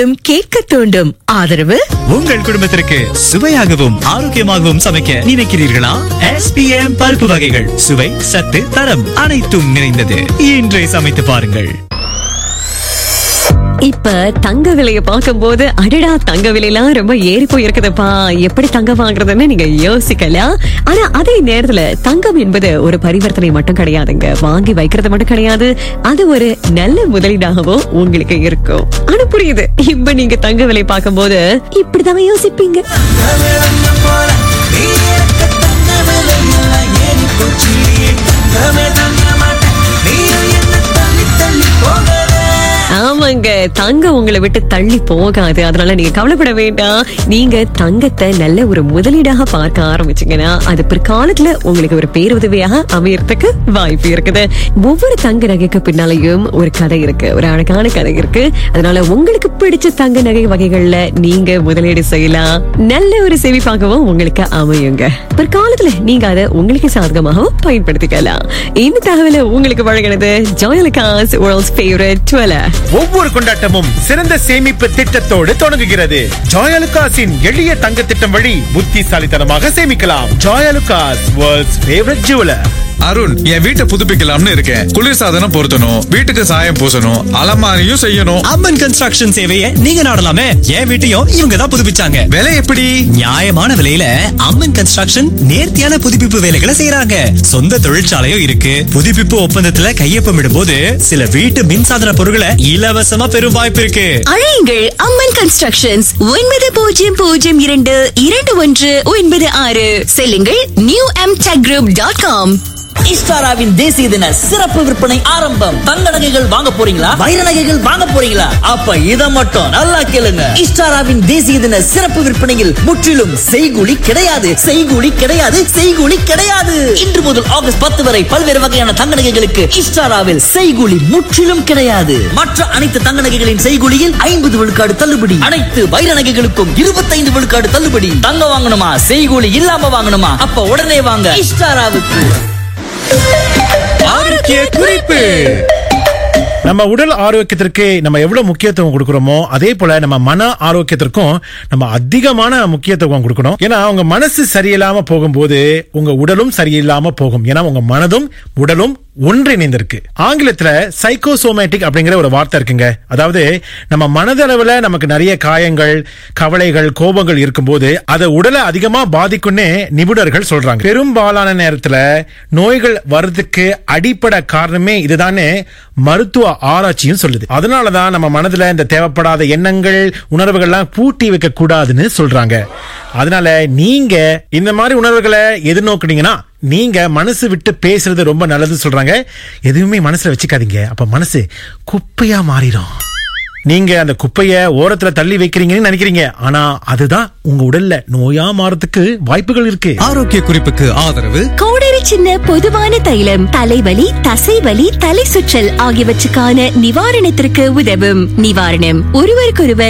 மீண்டும் கேட்க தூண்டும். ஆதரவு உங்கள் குடும்பத்திற்கு சுவையாகவும் ஆரோக்கியமாகவும் சமைக்க நினைக்கிறீர்களா? SPM பருப்பு வகைகள் சுவை, சத்து, தரம் அனைத்தும் நிறைந்தது. இன்றே சமைத்து பாருங்கள். இப்ப தங்க விலைய பார்க்கும்போது அடடா தங்க விலையெல்லாம் ரொம்ப ஏறி போயிருக்குதுப்பா, எப்படி தங்கம் வாங்குறதுன்னு நீங்க யோசிக்கலாம். ஆனா அதே நேரத்துல தங்கம் என்பது ஒரு பரிவர்த்தனை மட்டும் கிடையாதுங்க, வாங்கி வைக்கிறது மட்டும் கிடையாது. அது ஒரு நல்ல முதலீடாகவும் உங்களுக்கு இருக்கும். ஆனா புரியுது, இப்ப நீங்க தங்க விலை பார்க்கும்போது இப்படிதான் யோசிப்பீங்க. ஆமாங்க, தங்கம் உங்களை விட்டு தள்ளி போகாது. அதனால நீங்க கவலைப்பட வேண்டாம். நீங்க தங்கத்தை நல்ல ஒரு முதலீடாக பார்க்க ஆரம்பிச்சீங்கன்னா அது பிற்காலத்துல உங்களுக்கு ஒரு பேருதவியாக அமையறதுக்கு வாய்ப்பு இருக்குது. ஒவ்வொரு தங்க நகைக்கு பின்னாலையும் ஒரு கதை இருக்கு, ஒரு அழகான கதை இருக்கு. அதனால உங்களுக்கு பிடிச்ச தங்க நகை வகைகள்ல நீங்க முதலீடு செய்யலாம். நல்ல ஒரு சேமிப்பாகவும் உங்களுக்கு அமையுங்க. பிற்காலத்துல நீங்க அதை உங்களுக்கு சாதகமாகவும் பயன்படுத்திக்கலாம். இந்த தகவலை உங்களுக்கு வழங்கினது ஜோயலுக்காஸ் வேர்ல்ட்ஸ் ஃபேவரட் ஜுவலர். ஒவ்வொரு கொண்டாட்டமும் சிறந்த சேமிப்பு திட்டத்தோடு தொடங்குகிறது. ஜாயலுகாஸின் எளிய தங்க திட்டம் வழி புத்திசாலித்தனமாக சேமிக்கலாம். Joyalukkas world's favourite jeweller. Arun, என் வீட்டை புதுப்பிக்கலாம்னு இருக்கேன். குளிர்சாதனம் பொருத்தணும், வீட்டுக்கு சாயம் பூசணும், அலமாரியும் செய்யணும். அம்மன் கன்ஸ்ட்ரக்ஷன் சேவையை நீங்க நாடலாமே. என் வீட்டையும் இவங்க தான் புதுப்பிச்சாங்க. விலை எப்படி? நியாயமான விலையில அம்மன் கன்ஸ்ட்ரக்ஷன் நேர்த்தியான புதுப்பிப்பு வேலைகளை செய்யறாங்க. சொந்த தொழிற்சாலையும் இருக்கு. புதுப்பிப்பு ஒப்பந்தத்துல கையொப்பமிடும் போது சில வீட்டு மின்சாதன பொருட்களை இலவசமா பெறும் வாய்ப்பு இருக்கு. அழையுங்கள் அம்மன் கன்ஸ்ட்ரக்ஷன்ஸ் 9002221996. செல்லுங்கள் newmtechgroup.com. இஸ்டாராவின் தேசிய தின சிறப்பு விற்பனை ஆரம்பம். தங்க நகைகள் வாங்க போறீங்களா? வைர நகைகள் வாங்க போறீங்களா? அப்ப இத மட்டும் நல்லா கேளுங்க. இஸ்டாராவின் தேசிய தின சிறப்பு விற்பனையில் முற்றிலும் செய்கூலி கிடையாது, செய்கூலி கிடையாது, செய்கூலி கிடையாது. இன்று முதல் ஆகஸ்ட் 10 வரை பல்வேறு வகையான தங்க நகைகளுக்கு இஸ்டாராவில் செய்கூலி முற்றிலும் கிடையாது. மற்ற அனைத்து தங்க நகைகளின் செய்கூலியில் 50 விழுக்காடு தள்ளுபடி. அனைத்து வைர நகைகளுக்கும் 25 விழுக்காடு தள்ளுபடி. தங்க வாங்கணுமா, செய்கூலி இல்லாம வாங்கணுமா? அப்ப உடனே வாங்க இஸ்டாராவுக்கு. ஆரோக்கிய குறிப்பு. நம்ம உடல் ஆரோக்கியத்திற்கு நம்ம எவ்வளவு முக்கியத்துவம் கொடுக்கிறோமோ அதே போல நம்ம மன ஆரோக்கியத்திற்கும் நம்ம அதிகமான முக்கியத்துவம் கொடுக்கணும். ஏன்னா உங்க மனசு சரியில்லாம போகும்போது உங்க உடலும் சரியில்லாம போகும். ஏன்னா உங்க மனதும் உடலும் ஒன்றிணைந்திருக்கு. ஆங்கிலத்துல சைக்கோசோமேட்டிக் அப்படிங்கிற ஒரு வார்த்தை இருக்குங்க. அதாவது நம்ம மனதளவுல நமக்கு நிறைய காயங்கள், கவலைகள், கோபங்கள் இருக்கும்போது அதை உடலை அதிகமா பாதிக்கும்னு நிபுணர்கள் சொல்றாங்க. பெரும்பாலான நேரத்துல நோய்கள் வர்றதுக்கு அடிப்படை காரணமே இதுதானே மருத்துவ ஆராய்ச்சியும் சொல்லுது. அதனாலதான் நம்ம மனதுல இந்த தேவைப்படாத எண்ணங்கள், உணர்வுகள்லாம் பூட்டி வைக்க கூடாதுன்னு சொல்றாங்க. அதனால நீங்க இந்த மாதிரி உணர்வுகளை எதிர்நோக்குனீங்கன்னா நீங்க மனசு விட்டு பேசுறது ரொம்ப நல்லது சொல்றாங்க. எதுவுமே மனசுல வச்சுக்காதீங்க, அப்ப மனசு குப்பையா மாறிடும். நீங்க அந்த குப்பைய ஓரத்துல தள்ளி வைக்கிறீங்கன்னு நினைக்கிறீங்க, ஆனா அதுதான் உங்க உடல்ல நோயா மாறதுக்கு வாய்ப்புகள் இருக்கு. ஆரோக்கிய குறிப்புக்கு ஆதரவு கோடரி சின்ன பொதுவான தைலம் தலைவலி, தசைவலி, தலை சுற்றல் ஆகியவற்றுக்கான நிவாரணத்திற்கு உதவும். நிவாரணம் ஒருவருக்கொருவர்